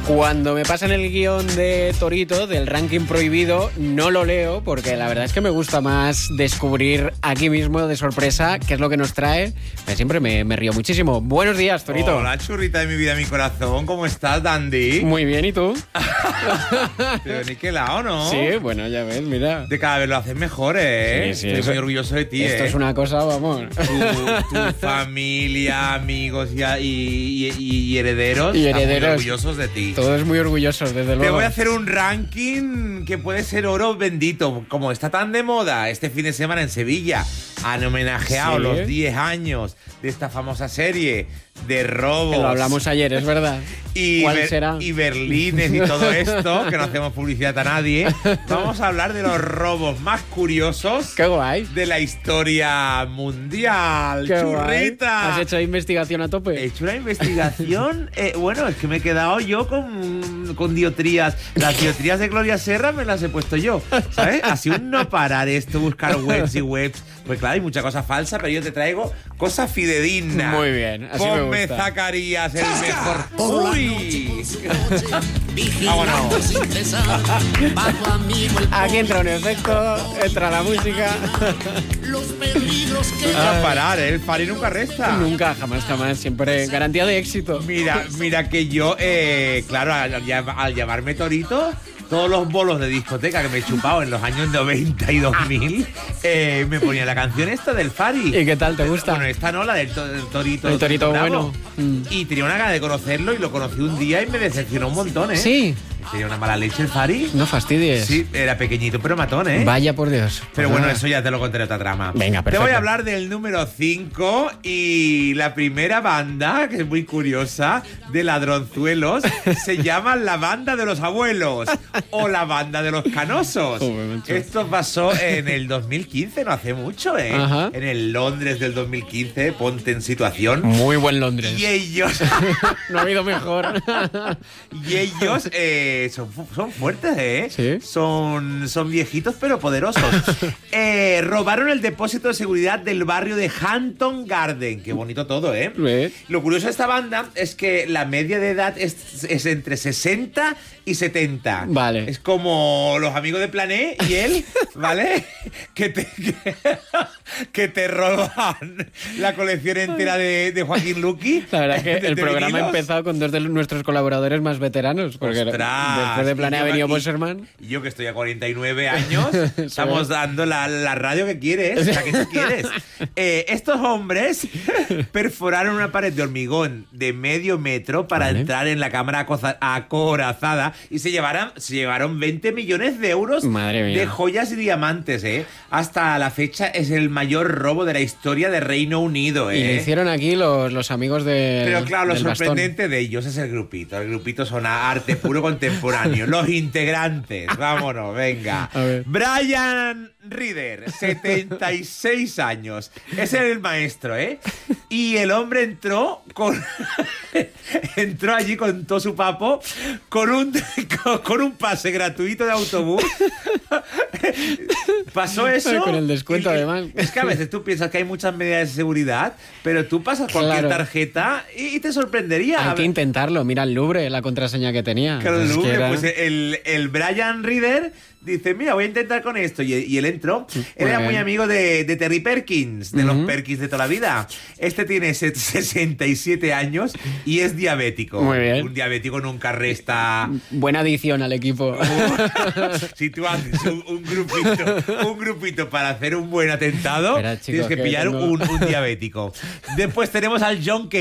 Cuando me pasan el guión de Torito, del ranking prohibido, no lo leo porque la verdad es que me gusta más descubrir aquí mismo de sorpresa qué es lo que nos trae. Siempre me río muchísimo. Buenos días, Torito. Hola, churrita de mi vida, mi corazón. ¿Cómo estás, Dandy? Muy bien, ¿y tú? Pero ni qué lado, ¿no? Sí, bueno, ya ves, mira. De cada vez lo haces mejor, ¿eh? Sí, Estoy muy orgulloso de ti, Esto es una cosa, vamos. Tu familia, amigos y herederos. Y Están herederos. muy orgullosos de ti. Todos muy orgullosos, desde luego. Te voy a hacer un ranking que puede ser oro bendito. Como está tan de moda este fin de semana en Sevilla, han homenajeado los 10 años de esta famosa serie de robos. Que lo hablamos ayer, es verdad. ¿Cuál será? Y berlines y todo esto, que no hacemos publicidad a nadie. Vamos a hablar de los robos más curiosos. ¡Qué guay! De la historia mundial. ¡Qué ¡Churrita! Guay! ¿Has hecho investigación a tope? He hecho una investigación. Bueno, es que me he quedado yo con diotrías. Las diotrías de Gloria Serra me las he puesto yo, ¿sabes? Así un no parar esto, buscar webs y webs. Pues claro, hay mucha cosa falsa, pero yo te traigo cosas fidedignas. Muy bien, así Ponme me gusta. Zacarías, el mejor. ¡Uy! ¡Vámonos! Aquí entra un efecto, entra la música. A parar, ¿eh? El Fari nunca resta. Nunca, jamás. Siempre garantía de éxito. Mira que yo, claro, al llamarme Torito, todos los bolos de discoteca que me he chupado en los años 90 y 2000, me ponía la canción esta del Fari. ¿Y qué tal? ¿Te gusta? Bueno, esta no, la del Torito. El Torito Bravo. bueno. Y tenía una gana de conocerlo y lo conocí un día y me decepcionó un montón, ¿eh? Sí. Tenía una mala leche el Fari. No fastidies. Sí, era pequeñito pero matón, ¿eh? Vaya por Dios. Pero bueno, eso ya te lo contaré otra trama. Venga, perfecto. Te voy a hablar del número 5 y la primera banda, que es muy curiosa, de ladronzuelos, se llama la banda de los abuelos o la banda de los canosos. Esto pasó en el 2015, no hace mucho, ¿eh? Ajá. En el Londres del 2015, ponte en situación. Muy buen Londres. Y ellos... No ha habido mejor. Y ellos son fuertes, ¿eh? Sí. Son viejitos pero poderosos. Robaron el depósito de seguridad del barrio de Hampton Garden. Qué bonito todo, ¿eh? Lo curioso de esta banda es que la media de edad es entre 60 y 70. Vale. Es como los amigos de Plané y él, ¿vale? que te roban la colección entera de Joaquín Luqui. La verdad es que el programa ha Televidos. empezado con dos de nuestros colaboradores más veteranos. Porque después de Plané ha venido Bosserman. Y yo que estoy a 49 años, estamos dando la radio que quieres, la que tú quieres. Estos hombres perforaron una pared de hormigón de medio metro para entrar en la cámara acorazada y se llevaron 20 millones de euros de joyas y diamantes, ¿eh? Hasta la fecha es el mayor robo de la historia de Reino Unido, ¿eh? Y lo hicieron aquí los amigos de. Pero claro, lo del sorprendente de ellos es el grupito. El grupito son arte puro contemporáneo. Los integrantes. Vámonos, venga. Brian Reader, 76 años. Ese es el maestro, ¿eh? Y el hombre entró allí con todo su papo con un pase gratuito de autobús. Pasó eso. Con el descuento, además. Es que a veces tú piensas que hay muchas medidas de seguridad, pero tú pasas cualquier tarjeta y te sorprendería. Hay que intentarlo. Mira el Louvre, la contraseña que tenía. Claro, el Louvre, pues el Brian Reader dice, mira, voy a intentar con esto. Y él entró. Él era muy amigo de Terry Perkins, de los Perkins de toda la vida. Este tiene 67 años y es diabético. Muy bien. Un diabético nunca resta. Buena adición al equipo. Si tú haces un grupito para hacer un buen atentado, Espera, chicos, tienes que pillar un diabético. Después tenemos al John